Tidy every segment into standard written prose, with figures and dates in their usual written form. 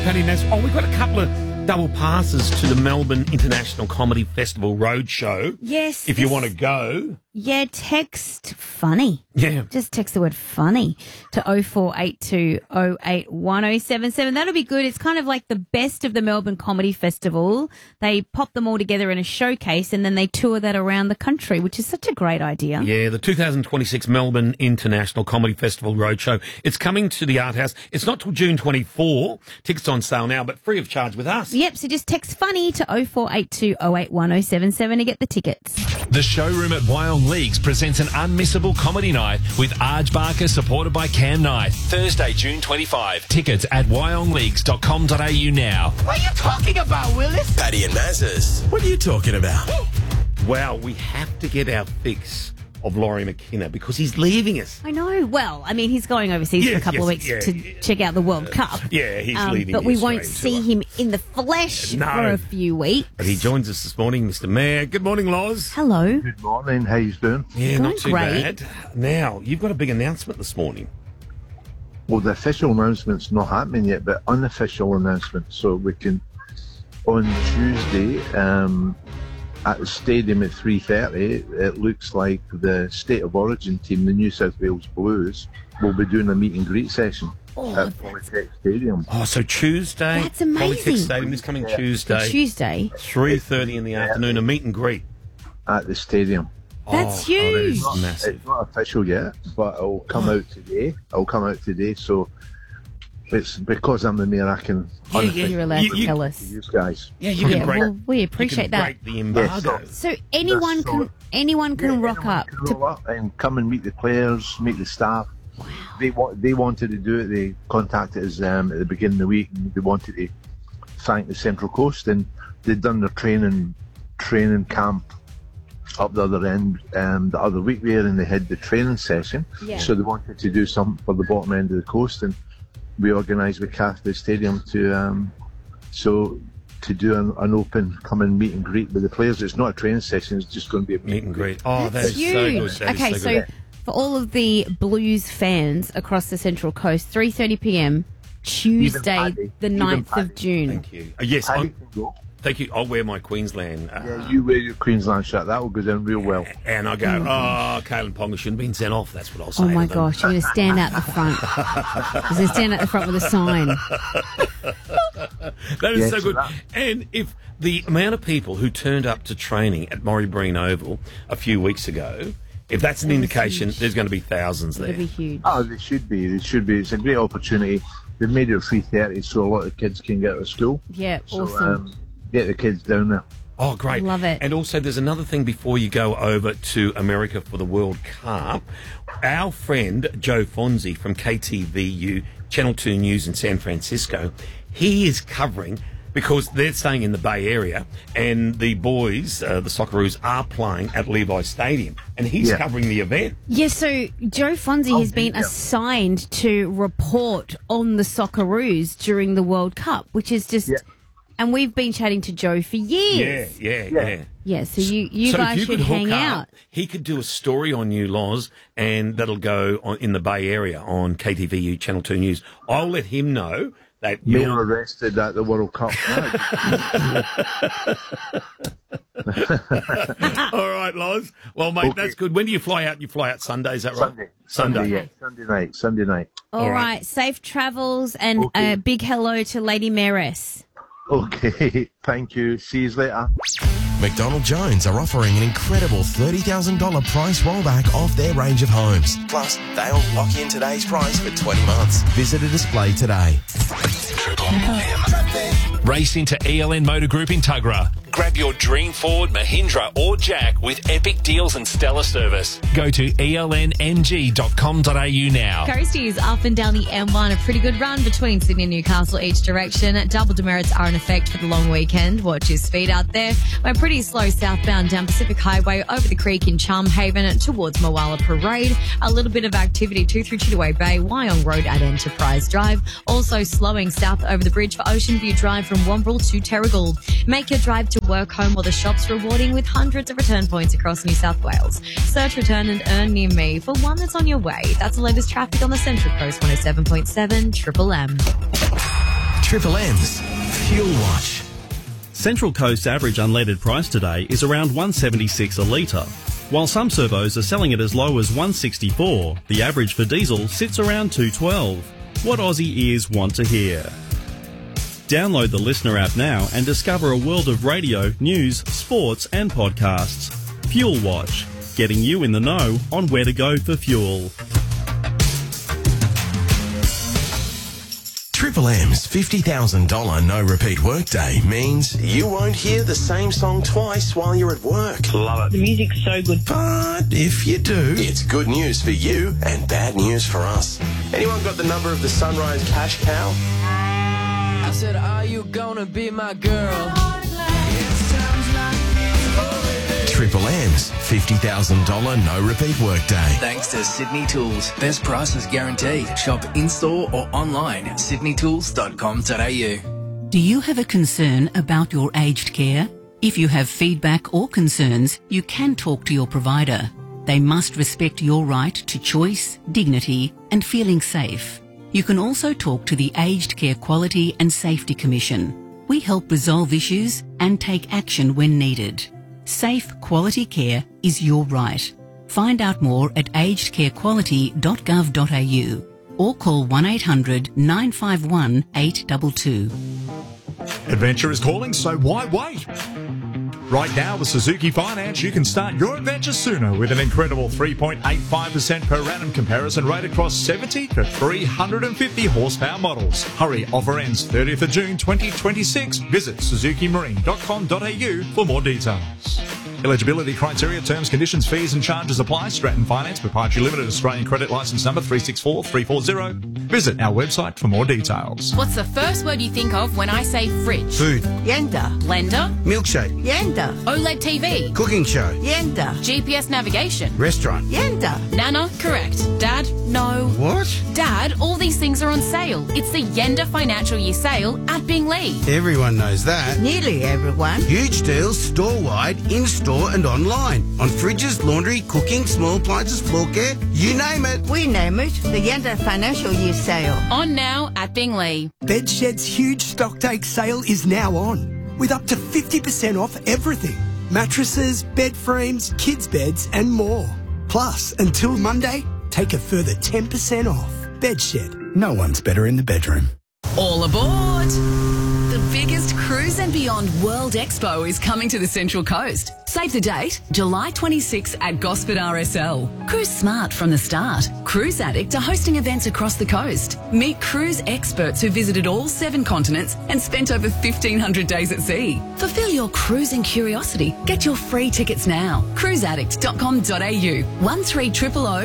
Patty Nass. Oh, we've got a couple of double passes to the Melbourne International Comedy Festival Roadshow. Yes. If you want to go. Yeah, text funny. Yeah. Just text the word funny to 0482 081077. That'll be good. It's kind of like the best of the Melbourne Comedy Festival. They pop them all together in a showcase and then they tour that around the country, which is such a great idea. Yeah, the 2026 Melbourne International Comedy Festival Roadshow. It's coming to the Art House. It's not till June 24. Tickets on sale now, but free of charge with us. Yep, so just text funny to 0482 081077 to get the tickets. The showroom at Wyong Leagues presents an unmissable comedy night with Arj Barker, supported by Cam Knight. Thursday, June 25. Tickets at wyongleagues.com.au now. What are you talking about, Willis? Paddy and Mazes. What are you talking about? Well, we have to get our fix of Laurie McKenna because he's leaving us. I know. Well, I mean, he's going overseas for a couple of weeks to check out the World Cup. Yeah, he's leading but the we won't Australian see tour. him in the flesh No. for a few weeks. But he joins us this morning, Mr. Mayor. Good morning, Loz. Hello. Good morning. How you doing? Yeah, Going not too great. bad. Now, you've got a big announcement this morning. Well, the official announcement's not happening yet, but unofficial announcement. So we can, on Tuesday, at the stadium at 3:30, it looks like the State of Origin team, the New South Wales Blues, will be doing a meet and greet session at Polytech Stadium. Oh, so Tuesday. That's amazing. Polytech Stadium this coming Tuesday. Tuesday. 3:30 in the afternoon, a meet and greet. At the stadium. That's that is huge. massive. It's not official yet, but it'll come out today. So it's because I'm the mayor, I can You're allowed to You- tell us. you guys. Yeah, you can Yeah, break. well, we you appreciate can that. break the embargo. Yes. So anyone can rock up. Can roll up and come and meet the players, meet the staff. Wow. They wanted to do it. They contacted us at the beginning of the week, and they wanted to thank the Central Coast, and they'd done their training camp up the other end the other week there, and they had the training session. Yeah. So they wanted to do something for the bottom end of the coast, and we organised with Catholic Stadium to do an open come and meet and greet with the players. It's not a training session; it's just going to be a Meet and greet. Oh, That's that is huge. so good. That is Okay, so good. for all of the Blues fans across the Central Coast, 3:30 p.m. Tuesday, Paddy. the Even 9th of Paddy. June. Thank you. Yes, Paddy I'm, can go. thank you. I'll wear my Queensland. Yeah, you wear your Queensland shirt. That will go down real well. And I go, Kalen Ponga shouldn't have been sent off. That's what I'll say. Oh my to them. gosh, you're going to stand out the front. You're going to stand out the front with a sign. That is Yeah, so so good. that- And if the amount of people who turned up to training at Murray Breen Oval a few weeks ago, if that's an That was indication, huge. there's going to be thousands there. It'll be huge. Oh, they should be. They should be. It's a great opportunity. They've made it 3:30, so a lot of kids can get out of school. Yeah, So, awesome. get the kids down there. Oh, great. Love it. And also, there's another thing before you go over to America for the World Cup. Our friend Joe Fonzie from KTVU, Channel 2 News in San Francisco, he is covering, because they're staying in the Bay Area, and the boys, the Socceroos, are playing at Levi Stadium, and he's Yeah. covering the event. Yeah, so Joe Fonzie has been yeah. assigned to report on the Socceroos during the World Cup, which is just... Yeah. And we've been chatting to Joe for years. Yeah. Yeah, so you So guys if you should could hook hang up, out. he could do a story on you, Loz, and that'll go on, in the Bay Area on KTVU Channel 2 News. I'll let him know that Mayor you're... arrested at the World Cup. All right, Loz. Well, mate, Okay. that's good. When do you fly out? You fly out Sunday, is that right? Sunday. Sunday. Yeah. Sunday night. All right. right, safe travels and Okay. a big hello to Lady Mayoress. Okay, thank you. See you later. McDonald Jones are offering an incredible $30,000 price rollback off their range of homes. Plus, they'll lock in today's price for 20 months. Visit a display today. Race into ELN Motor Group in Tuggerah. Grab your dream Ford, Mahindra or Jack with epic deals and stellar service. Go to elnmg.com.au now. Coastie is up and down the M1, a pretty good run between Sydney and Newcastle each direction. Double demerits are in effect for the long weekend. Watch your speed out there. We're pretty slow southbound down Pacific Highway over the creek in Charmhaven towards Moala Parade. A little bit of activity 2 through Chittaway Bay, Wyong Road at Enterprise Drive. Also slowing south over the bridge for Ocean View Drive from Wombrel to Terrigal. Make your drive to work, home or the shops rewarding with hundreds of return points across New South Wales. Search, return and earn near me for one that's on your way. That's the latest traffic on the Central Coast 107.7 Triple M. Triple M's Fuel Watch. Central Coast's average unleaded price today is around $1.76 a litre. While some servos are selling it as low as $1.64, the average for diesel sits around $2.12. What Aussie ears want to hear. Download the Listener app now and discover a world of radio, news, sports and podcasts. Fuel Watch, getting you in the know on where to go for fuel. Triple M's $50,000 no-repeat workday means you won't hear the same song twice while you're at work. Love it. The music's so good. But if you do, it's good news for you and bad news for us. Anyone got the number of the Sunrise Cash Cow? I said, are you gonna be my girl? Triple M's $50,000 no-repeat workday. Thanks to Sydney Tools. Best prices guaranteed. Shop in-store or online at sydneytools.com.au. Do you have a concern about your aged care? If you have feedback or concerns, you can talk to your provider. They must respect your right to choice, dignity, and feeling safe. You can also talk to the Aged Care Quality and Safety Commission. We help resolve issues and take action when needed. Safe, quality care is your right. Find out more at agedcarequality.gov.au or call 1800 951 822. Adventure is calling, so why wait? Right now with Suzuki Finance, you can start your adventure sooner with an incredible 3.85% per annum comparison rate across 70 to 350 horsepower models. Hurry, offer ends 30th of June 2026. Visit suzukimarine.com.au for more details. Eligibility criteria, terms, conditions, fees and charges apply. Stratton Finance, Proprietary Limited, Australian Credit Licence Number 364340. Visit our website for more details. What's the first word you think of when I say fridge? Food. Yenda. Blender. Milkshake. Yenda. OLED TV. Cooking show. Yenda. GPS navigation. Restaurant. Yenda. Nana, correct. Dad, no. What? Dad, all these things are on sale. It's the Yenda Financial Year Sale at Binglee. Everyone knows that. Nearly everyone. Huge deals store-wide, in-store and online. On fridges, laundry, cooking, small appliances, floor care, you name it. We name it. The Yenda Financial Year Sale. On now at Binglee. Bedshed's huge stock take sale is now on, with up to 50% off everything. Mattresses, bed frames, kids' beds and more. Plus, until Monday, take a further 10% off. Bedshed. No one's better in the bedroom. All aboard! The biggest Cruise and Beyond World Expo is coming to the Central Coast. Save the date, July 26 at Gosford RSL. Cruise smart from the start. Cruise Addict are hosting events across the coast. Meet cruise experts who visited all 7 continents and spent over 1,500 days at sea. Fulfill your cruising curiosity. Get your free tickets now. cruiseaddict.com.au 1300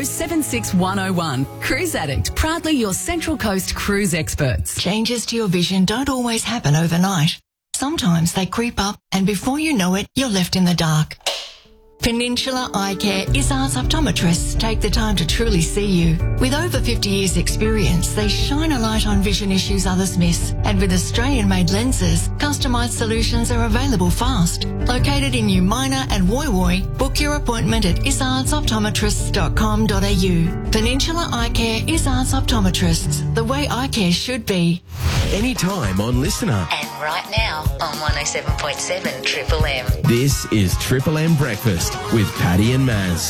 76101. Cruise Addict, proudly your Central Coast cruise experts. Changes to your vision don't always happen overnight. Sometimes they creep up and before you know it, you're left in the dark. Peninsula Eye Care Izzard's optometrists take the time to truly see you. With over 50 years experience, they shine a light on vision issues others miss. And with Australian-made lenses, customised solutions are available fast. Located in New Minor and Woy Woy, book your appointment at izzardsoptometrists.com.au. Peninsula Eye Care Izzard's Optometrists, the way eye care should be. Anytime on Listener. And right now on 107.7 Triple M. This is Triple M Breakfast with Paddy and Maz.